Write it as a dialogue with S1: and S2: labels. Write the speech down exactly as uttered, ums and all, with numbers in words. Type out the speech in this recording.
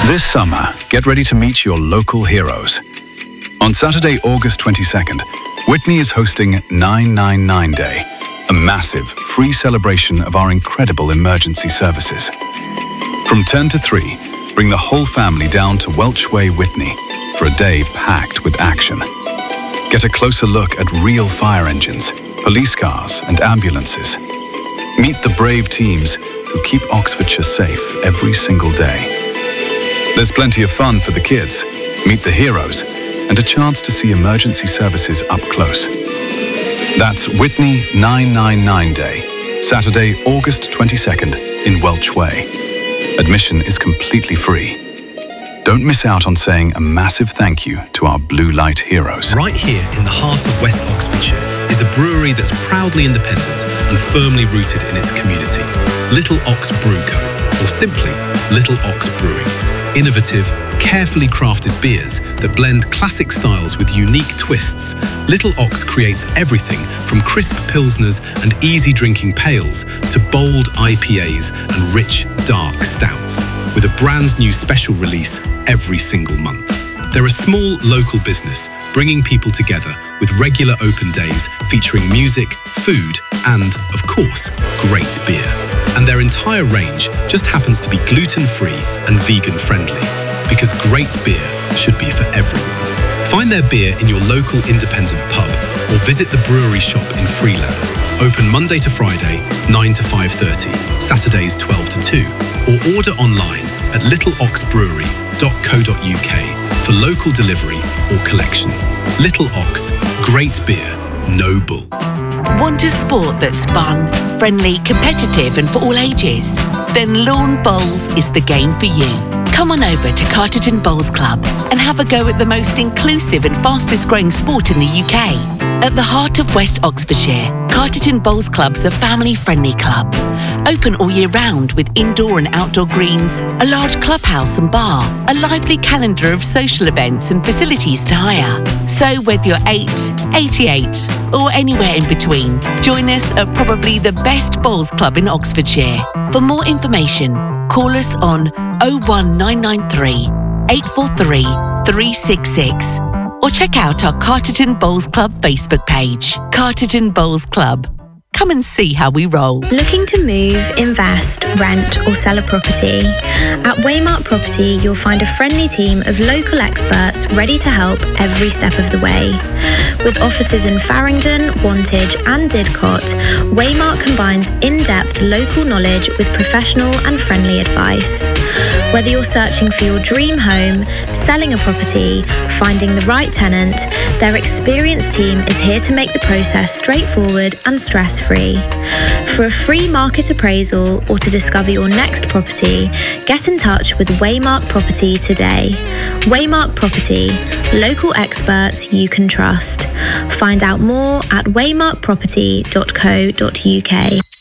S1: This summer, get ready to meet your local heroes. On Saturday, August twenty-second, Witney is hosting nine nine nine Day, a massive, free celebration of our incredible emergency services. From ten to three, bring the whole family down to Welch Way, Witney, for a day packed with action. Get a closer look at real fire engines, police cars and ambulances. Meet the brave teams who keep Oxfordshire safe every single day. There's plenty of fun for the kids, meet the heroes, and a chance to see emergency services up close. That's Witney nine nine nine Day, Saturday, August twenty-second in Welch Way. Admission is completely free. Don't miss out on saying a massive thank you to our blue light heroes.
S2: Right here in the heart of West Oxfordshire is a brewery that's proudly independent and firmly rooted in its community. Little Ox Brew Co, or simply Little Ox Brewing. Innovative, carefully crafted beers that blend classic styles with unique twists. Little Ox creates everything from crisp pilsners and easy drinking pales to bold I P As and rich, dark stouts, with a brand new special release every single month. They're a small local business bringing people together with regular open days featuring music, food, and, of course, great beer. And their entire range just happens to be gluten-free and vegan-friendly, because great beer should be for everyone. Find their beer in your local independent pub or visit the brewery shop in Freeland, open Monday to Friday, nine to five thirty, Saturdays twelve to two, or order online at little ox brewery dot co dot U K for local delivery or collection. Little Ox, great beer, no bull.
S3: Want a sport that's fun, friendly, competitive and for all ages? Then lawn bowls is the game for you. Come on over to Carterton Bowls Club and have a go at the most inclusive and fastest growing sport in the U K. At the heart of West Oxfordshire, Carterton Bowls Club's a family-friendly club. Open all year round with indoor and outdoor greens, a large clubhouse and bar, a lively calendar of social events and facilities to hire. So whether you're eight, eighty-eight or anywhere in between, join us at probably the best bowls club in Oxfordshire. For more information, call us on oh one nine nine three, eight four three, three six six or check out our Carterton Bowls Club Facebook page. Carterton Bowls Club. Come and see how we roll.
S4: Looking to move, invest, rent or sell a property? At Waymark Property, you'll find a friendly team of local experts ready to help every step of the way. With offices in Farringdon, Wantage and Didcot, Waymark combines in-depth local knowledge with professional and friendly advice. Whether you're searching for your dream home, selling a property, finding the right tenant, their experienced team is here to make the process straightforward and stress-free. For a free market appraisal or to discover your next property, get in touch with Waymark Property today. Waymark Property, local experts you can trust. Find out more at waymark property dot co dot U K.